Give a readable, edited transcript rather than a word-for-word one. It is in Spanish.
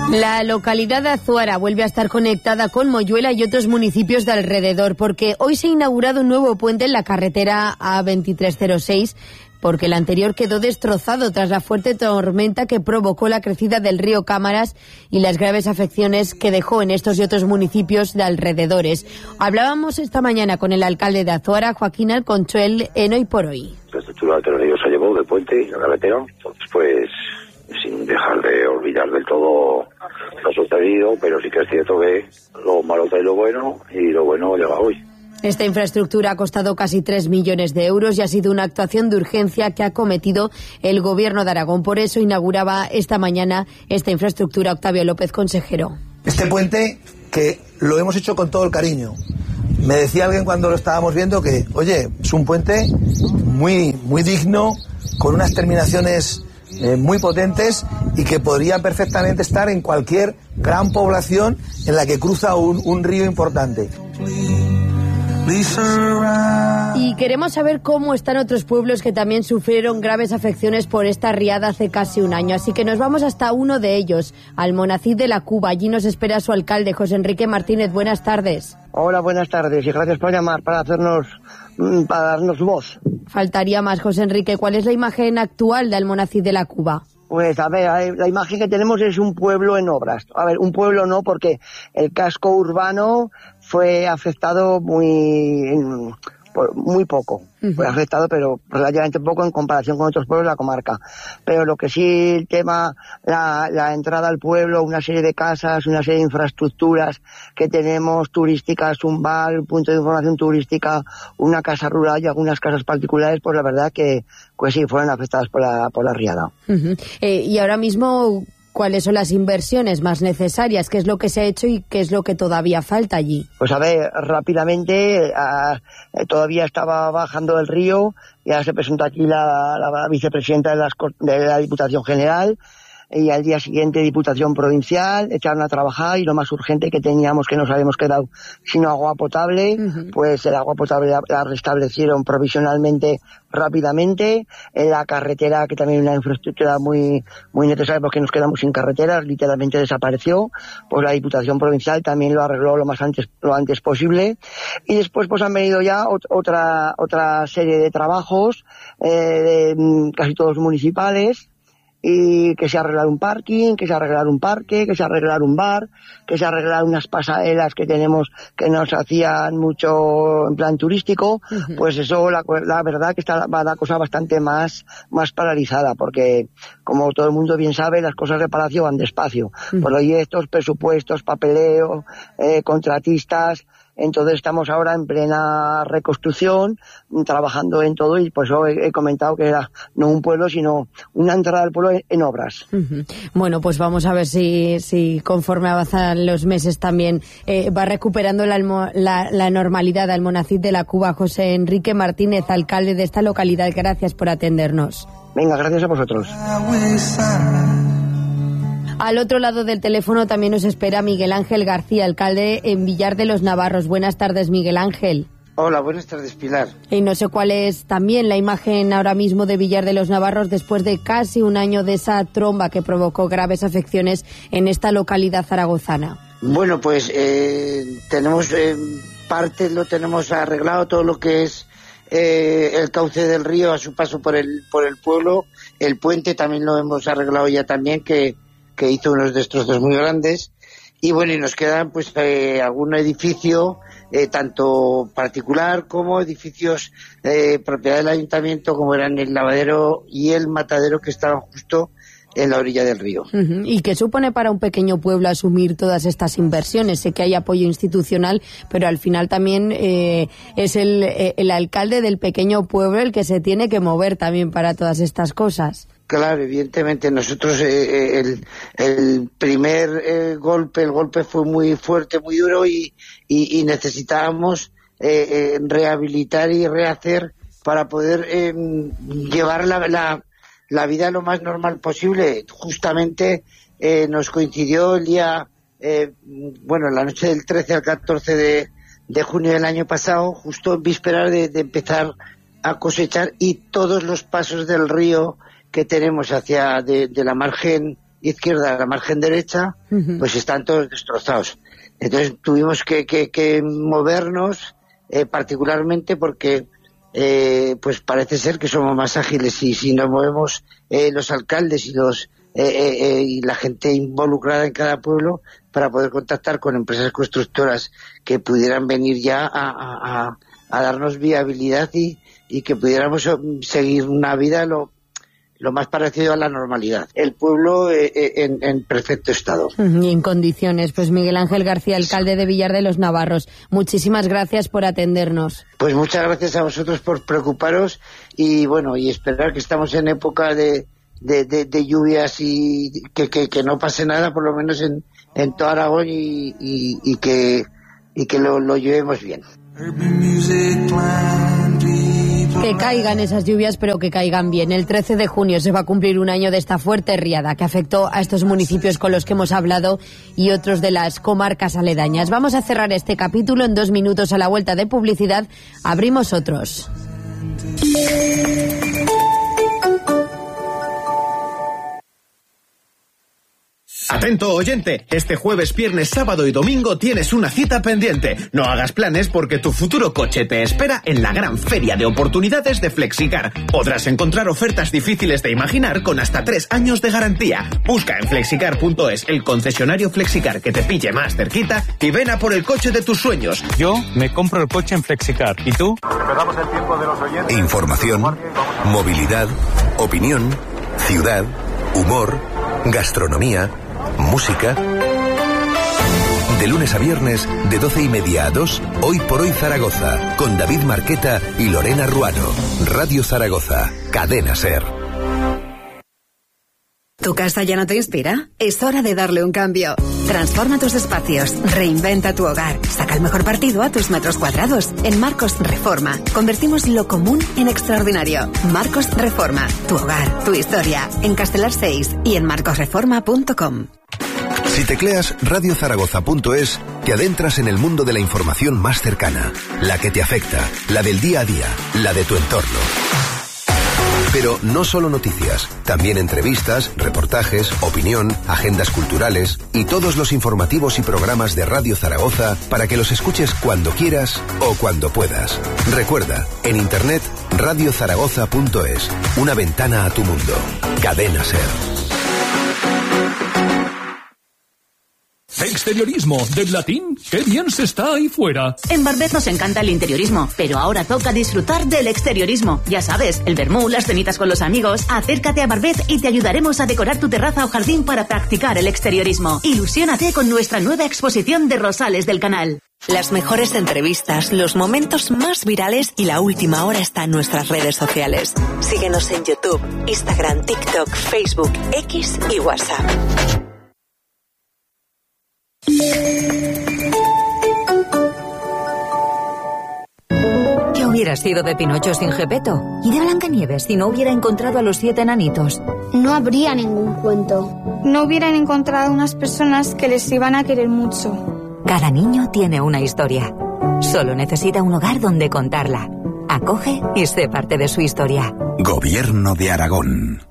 La localidad de Azuara vuelve a estar conectada con Moyuela y otros municipios de alrededor, porque hoy se ha inaugurado un nuevo puente en la carretera A2306, porque el anterior quedó destrozado tras la fuerte tormenta que provocó la crecida del río Cámaras y las graves afecciones que dejó en estos y otros municipios de alrededores. Hablábamos esta mañana con el alcalde de Azuara, Joaquín Alconchuel, en Hoy por Hoy. La estructura que nos se llevó del puente y la carretera, entonces pues sin dejar de olvidar del todo lo sucedido, pero sí que es cierto que lo malo trae lo bueno y lo bueno llega hoy. Esta infraestructura ha costado casi 3 millones de euros y ha sido una actuación de urgencia que ha cometido el Gobierno de Aragón. Por eso inauguraba esta mañana esta infraestructura Octavio López, consejero. Este puente que lo hemos hecho con todo el cariño. Me decía alguien cuando lo estábamos viendo que, oye, es un puente muy digno, con unas terminaciones muy potentes y que podría perfectamente estar en cualquier gran población en la que cruza un río importante. Y queremos saber cómo están otros pueblos que también sufrieron graves afecciones por esta riada hace casi un año. Así que nos vamos hasta uno de ellos, Almonacid de la Cuba. Allí nos espera su alcalde, José Enrique Martínez. Buenas tardes. Hola, buenas tardes y gracias por llamar para darnos voz. Faltaría más, José Enrique. ¿Cuál es la imagen actual de Almonacid de la Cuba? Pues a ver, la imagen que tenemos es un pueblo en obras. A ver, un pueblo no, porque el casco urbano fue afectado muy poco. Fue afectado, pero relativamente poco en comparación con otros pueblos de la comarca. Pero lo que sí, el tema, la entrada al pueblo, una serie de casas, una serie de infraestructuras que tenemos turísticas, un bar, un punto de información turística, una casa rural y algunas casas particulares, pues la verdad que pues sí, fueron afectadas por la riada. Y ahora mismo, ¿cuáles son las inversiones más necesarias? ¿Qué es lo que se ha hecho y qué es lo que todavía falta allí? Pues a ver, rápidamente, todavía estaba bajando el río, ya se presentó aquí la vicepresidenta de la Diputación General, y al día siguiente Diputación Provincial, echaron a trabajar y lo más urgente que teníamos, que nos habíamos quedado sin agua potable, pues el agua potable la restablecieron provisionalmente rápidamente. En la carretera, que también es una infraestructura muy necesaria porque nos quedamos sin carreteras, literalmente desapareció, pues la Diputación Provincial también lo arregló lo antes posible. Y después pues han venido ya otra serie de trabajos, casi todos municipales, y que se ha arreglado un parking, que se ha arreglado un parque, que se ha arreglado un bar, que se ha arreglado unas pasarelas que tenemos que nos hacían mucho en plan turístico. Pues eso, la verdad que está la cosa bastante más paralizada, porque como todo el mundo bien sabe, las cosas de palacio van despacio. Proyectos, presupuestos, papeleo, contratistas. Entonces estamos ahora en plena reconstrucción, trabajando en todo, y pues he comentado que era no un pueblo, sino una entrada al pueblo en obras. Bueno, pues vamos a ver si conforme avanzan los meses también va recuperando la normalidad de Almonacid de la Cuba. José Enrique Martínez, alcalde de esta localidad, gracias por atendernos. Venga, gracias a vosotros. Al otro lado del teléfono también nos espera Miguel Ángel García, alcalde en Villar de los Navarros. Buenas tardes, Miguel Ángel. Hola, buenas tardes, Pilar. Y no sé cuál es también la imagen ahora mismo de Villar de los Navarros después de casi un año de esa tromba que provocó graves afecciones en esta localidad zaragozana. Bueno, pues tenemos parte, lo tenemos arreglado, todo lo que es el cauce del río a su paso por el pueblo. El puente también lo hemos arreglado ya también, que hizo unos destrozos muy grandes. Y bueno, y nos quedan pues algún edificio, tanto particular como edificios propiedad del ayuntamiento, como eran el lavadero y el matadero, que estaban justo en la orilla del río. ¿Y qué supone para un pequeño pueblo asumir todas estas inversiones? Sé que hay apoyo institucional, pero al final también es el alcalde del pequeño pueblo el que se tiene que mover también para todas estas cosas. Claro, evidentemente nosotros el primer golpe, el golpe fue muy fuerte, muy duro, y necesitábamos rehabilitar y rehacer para poder llevar la vida lo más normal posible. Justamente nos coincidió el día, la noche del 13 al 14 de junio del año pasado, justo en vísperas de empezar a cosechar, y todos los pasos del río que tenemos hacia de la margen izquierda, la margen derecha, pues están todos destrozados. Entonces tuvimos que movernos, particularmente porque pues parece ser que somos más ágiles, y si nos movemos los alcaldes y la gente involucrada en cada pueblo, para poder contactar con empresas constructoras que pudieran venir ya a darnos viabilidad y que pudiéramos seguir una vida lo más parecido a la normalidad. El pueblo en perfecto estado. Y en condiciones. Pues Miguel Ángel García, alcalde de Villar de los Navarros, muchísimas gracias por atendernos. Pues muchas gracias a vosotros por preocuparos, y bueno, y esperar que estamos en época de lluvias y que no pase nada, por lo menos en todo Aragón, y que lo llevemos bien. Que caigan esas lluvias, pero que caigan bien. El 13 de junio se va a cumplir un año de esta fuerte riada que afectó a estos municipios con los que hemos hablado y otros de las comarcas aledañas. Vamos a cerrar este capítulo en 2 minutos. A la vuelta de publicidad abrimos otros. Atento, oyente, este jueves, viernes, sábado y domingo tienes una cita pendiente. No hagas planes porque tu futuro coche te espera en la gran feria de oportunidades de Flexicar. Podrás encontrar ofertas difíciles de imaginar con hasta 3 años de garantía. Busca en flexicar.es el concesionario Flexicar que te pille más cerquita y ven a por el coche de tus sueños. Yo me compro el coche en Flexicar. ¿Y tú? Empezamos el tiempo de los oyentes. Información, movilidad, opinión, ciudad, humor, gastronomía, música. De lunes a viernes, de 12:30 a 2, Hoy por Hoy Zaragoza, con David Marqueta y Lorena Ruano. Radio Zaragoza, Cadena SER. ¿Tu casa ya no te inspira? Es hora de darle un cambio. Transforma tus espacios, reinventa tu hogar, saca el mejor partido a tus metros cuadrados. En Marcos Reforma, convertimos lo común en extraordinario. Marcos Reforma, tu hogar, tu historia. En Castelar 6 y en marcosreforma.com. Si tecleas radiozaragoza.es, te adentras en el mundo de la información más cercana, la que te afecta, la del día a día, la de tu entorno. Pero no solo noticias, también entrevistas, reportajes, opinión, agendas culturales y todos los informativos y programas de Radio Zaragoza para que los escuches cuando quieras o cuando puedas. Recuerda, en internet, radiozaragoza.es, una ventana a tu mundo. Cadena SER. Exteriorismo, del latín, qué bien se está ahí fuera. En Barbet nos encanta el interiorismo, pero ahora toca disfrutar del exteriorismo. Ya sabes, el vermú, las cenitas con los amigos. Acércate a Barbet y te ayudaremos a decorar tu terraza o jardín para practicar el exteriorismo. Ilusiónate con nuestra nueva exposición de rosales del canal. Las mejores entrevistas, los momentos más virales y la última hora está en nuestras redes sociales. Síguenos en YouTube, Instagram, TikTok, Facebook, X y WhatsApp. ¿Qué hubiera sido de Pinocho sin Gepetto? ¿Y de Blancanieves si no hubiera encontrado a los 7 enanitos? No habría ningún cuento. No hubieran encontrado unas personas que les iban a querer mucho. Cada niño tiene una historia. Solo necesita un hogar donde contarla. Acoge y sé parte de su historia. Gobierno de Aragón.